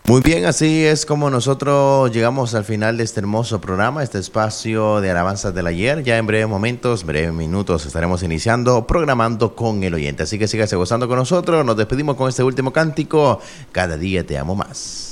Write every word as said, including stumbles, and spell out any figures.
Muy bien, así es como nosotros llegamos al final de este hermoso programa, este espacio de alabanzas del ayer. Ya en breves momentos, breves minutos, estaremos iniciando, programando con el oyente. Así que sígase gozando con nosotros. Nos despedimos con este último cántico. Cada día te amo más.